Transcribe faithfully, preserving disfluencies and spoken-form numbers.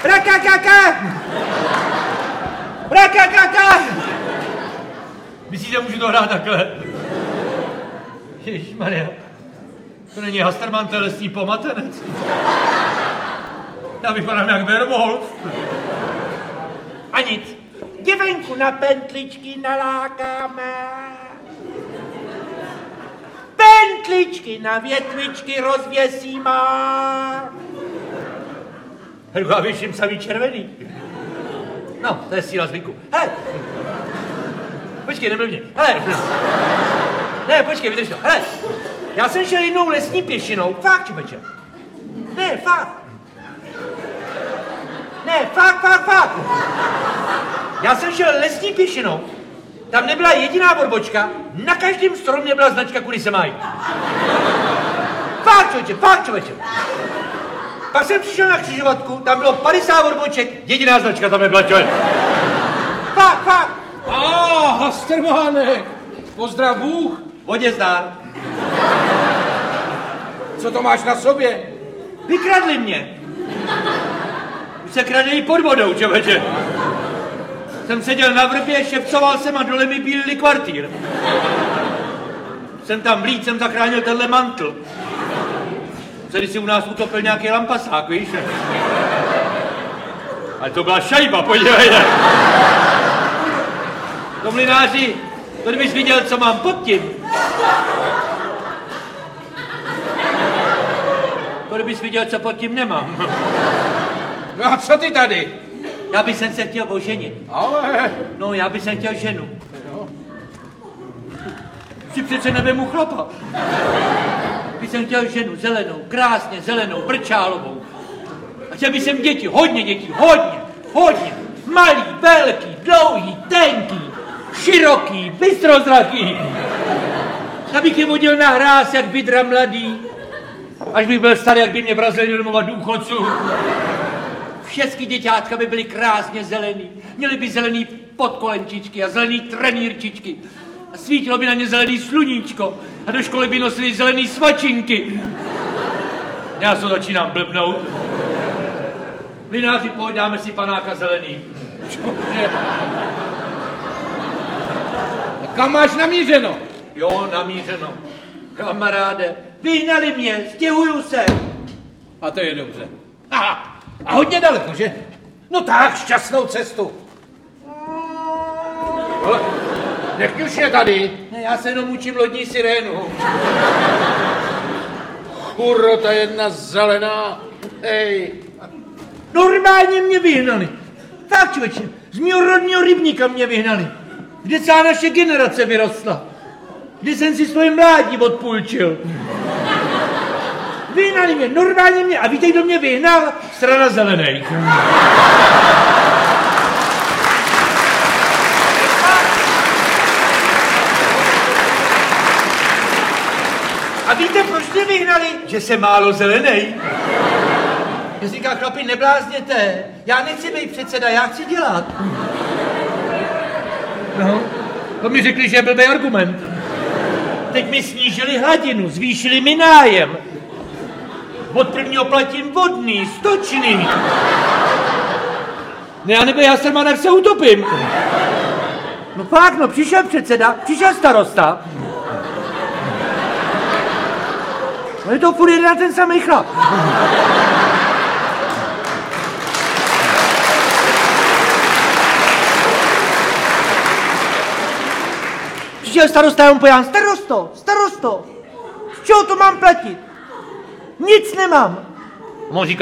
Rakakaka! Rakakaka! Myslíte, můžu to hrát takhle? Ježišmarja, to není Hasterman, to je lesní pomatenec. Já vypadám jak Werwolf. A nic. Děvenku na pentličky nalákáme. Pentličky na větvičky rozvěsíme. Hru, já věším samý červený. No, to je síla zvyku. Hele. Počkej, nebyl mě. Hele. Ne, počkej, vydrž to. Hele. Já jsem šel jednou lesní pěšinou. Fakt, čepeče. Ne, fakt. Ne, fakt, fakt, fakt. Já jsem šel lesní pěšinou. Tam nebyla jediná borbočka. Na každém stromě byla značka, kudy se mají. Fakt, člověče, fakt, člověče. Pak jsem přišel na křižovatku, tam bylo padesát borboček, jediná značka tam nebyla, člověk. Fakt, fakt. A Hastermánek, pozdrav Bůh. Vodě zdár. Co to máš na sobě? Vykradli mě. Už se kradejí pod vodou, člověče. Jsem seděl na vrbě, šepcoval jsem a dole mi bílili kvartýr. Jsem tam blíd, jsem zachránil tenhle mantl. Tady si u nás utopil nějaký lampasák, víš? Ale to byla šajba, podívejte. To mlynáři, to kdybys viděl, co mám pod tím. To kdybys viděl, co pod tím nemám. No a co ty tady? Já bych se chtěl oženit. Ale... No, já bych se chtěl ženu. Si přece nevemu chlapa. Bych jsem chtěl ženu zelenou, krásně zelenou, brčálovou. A chtěl bych jsem děti, hodně dětí, hodně, hodně. Malý, velký, dlouhý, tenký, široký, bystrozraký. Abych je vodil na hráz, jak bydra mladý. Až bych byl starý, jak by mě vrazili do domova důchodců. Všechny děťátka by byly krásně zelený. Měly by zelený podkolenčičky a zelený trenýrčičky. A svítilo by na ně zelený sluníčko. A do školy by nosili zelený svačinky. Já se začínám blbnout. Mlynáři, pojď, dáme si panáka zelený. A kam máš namířeno? Jo, namířeno. Kamaráde, vyhnali mě, stěhuju se. A to je dobře. Aha. A hodně daleko, že? No tak, šťastnou cestu. Ale nech už je tady. Ne, já se jenom učím lodní sirénu. Kurro, ta jedna zelená. Hej. Normálně mě vyhnali. Tak, člověče, z mýho rodního rybníka mě vyhnali. Kde celá naše generace vyrostla. Kde jsem si svoje mládí odpůjčil. Vyhnali mě, normálně mě. A víte, kdo mě vyhnal? Strana zelených. A víte, proč mě vyhnali? Že jsem málo zelenej. Já říká, chlapi, neblázněte. Já nechci být předseda, já chci dělat. No, to mi řekli, že je blbý argument. Teď mi snížili hladinu, zvýšili mi nájem. Od prvního platím vodný, stočný. Ne, já nebyl Hasterman, tak se utopím. No fakt, no, přišel předseda, přišel starosta. No je to furt jeden na ten samý chlap. Přišel starosta, já mu pojám, starosto, starosto, z čeho to mám platit? Nic nemám. On říká,